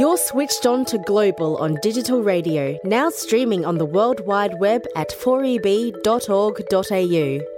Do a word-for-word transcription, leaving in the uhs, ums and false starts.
You're switched on to Global on digital radio, now streaming on the World Wide Web at four e b dot org dot a u.